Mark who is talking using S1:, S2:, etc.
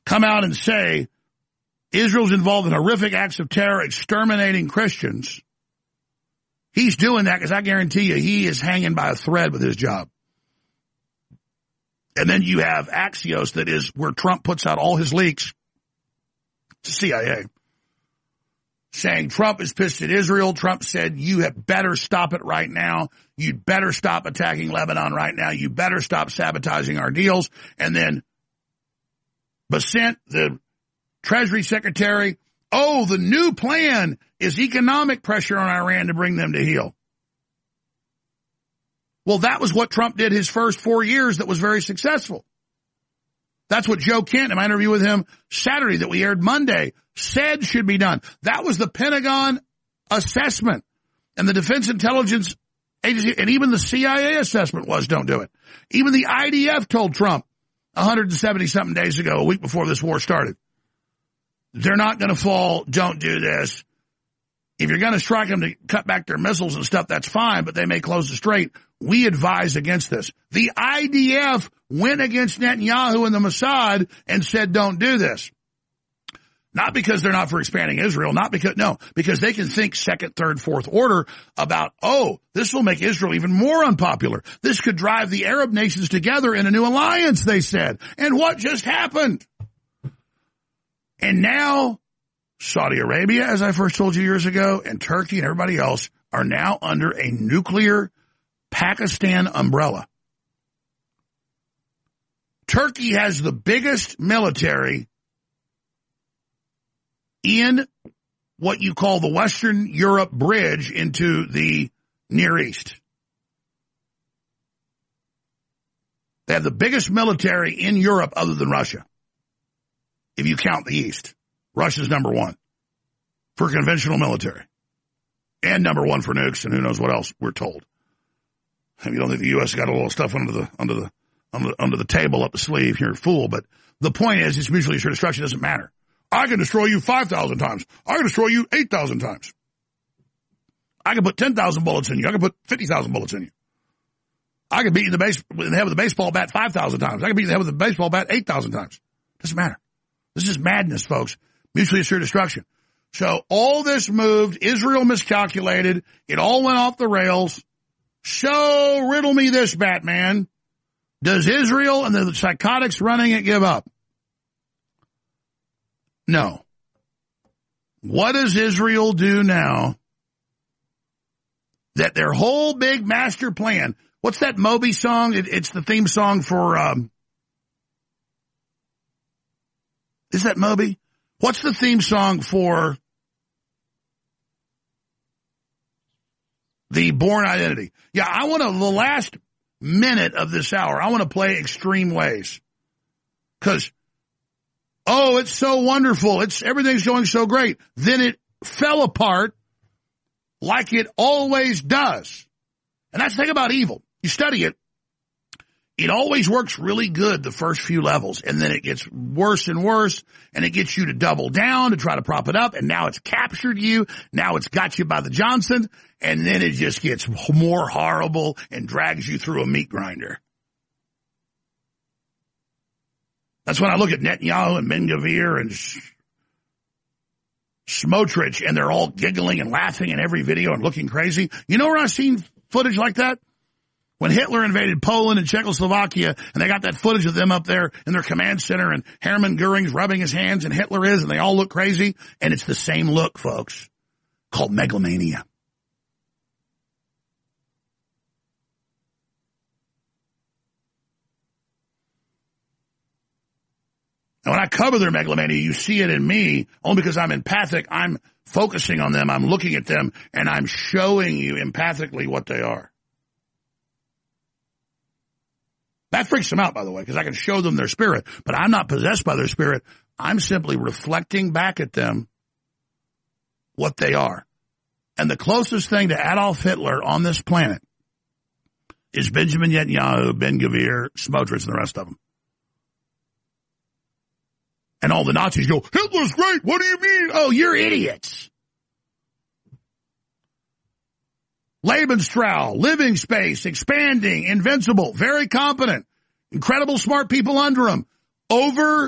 S1: come out and say Israel's involved in horrific acts of terror, exterminating Christians, he's doing that because I guarantee you he is hanging by a thread with his job. And then you have Axios, that is where Trump puts out all his leaks to CIA, saying Trump is pissed at Israel. Trump said, you had better stop it right now. You'd better stop attacking Lebanon right now. You better stop sabotaging our deals. And then Bessent, the Treasury Secretary, the new plan is economic pressure on Iran to bring them to heel. Well, that was what Trump did his first 4 years that was very successful. That's what Joe Kent, in my interview with him Saturday that we aired Monday, said should be done. That was the Pentagon assessment. And the Defense Intelligence Agency, and even the CIA assessment was, don't do it. Even the IDF told Trump 170-something days ago, a week before this war started, they're not going to fall, don't do this. If you're going to strike them to cut back their missiles and stuff, that's fine, but they may close the strait. We advise against this. The IDF went against Netanyahu and the Mossad and said, don't do this. Not because they're not for expanding Israel, because they can think second, third, fourth order about, this will make Israel even more unpopular. This could drive the Arab nations together in a new alliance, they said. And what just happened? And now Saudi Arabia, as I first told you years ago, and Turkey and everybody else are now under a nuclear Pakistan umbrella. Turkey has the biggest military in what you call the Western Europe bridge into the Near East. They have the biggest military in Europe other than Russia, if you count the East. Russia's number one for conventional military and number one for nukes and who knows what else, we're told. You don't think the U.S. got a little stuff under the table up the sleeve? You're a fool. But the point is, it's mutually assured destruction. Doesn't matter. I can destroy you 5,000 times. I can destroy you 8,000 times. I can put 10,000 bullets in you. I can put 50,000 bullets in you. I can beat you in the head with a baseball bat 5,000 times. I can beat you in the head with a baseball bat 8,000 times. Doesn't matter. This is madness, folks. Mutually assured destruction. So all this moved. Israel miscalculated. It all went off the rails. So riddle me this, Batman. Does Israel and the psychotics running it give up? No. What does Israel do now that their whole big master plan, what's that Moby song? It's the theme song for, is that Moby? What's the theme song for the Bourne Identity? Yeah, I want the last minute of this hour, I want to play Extreme Ways. Because, it's so wonderful. Everything's going so great. Then it fell apart like it always does. And that's the thing about evil. You study it. It always works really good the first few levels, and then it gets worse and worse, and it gets you to double down to try to prop it up, and now it's captured you. Now it's got you by the Johnson, and then it just gets more horrible and drags you through a meat grinder. That's when I look at Netanyahu and Ben-Gvir and Smotrich, and they're all giggling and laughing in every video and looking crazy. You know where I've seen footage like that? When Hitler invaded Poland and Czechoslovakia, and they got that footage of them up there in their command center, and Hermann Goering's rubbing his hands, and Hitler is, and they all look crazy, and it's the same look, folks, called megalomania. And when I cover their megalomania, you see it in me, only because I'm empathic. I'm focusing on them, I'm looking at them, and I'm showing you empathically what they are. That freaks them out, by the way, because I can show them their spirit, but I'm not possessed by their spirit. I'm simply reflecting back at them what they are. And the closest thing to Adolf Hitler on this planet is Benjamin Netanyahu, Ben-Gvir, Smotrich, and the rest of them. And all the Nazis go, Hitler's great. What do you mean? Oh, you're idiots. Lebensstrahl, living space, expanding, invincible, very competent, incredible smart people under him. Over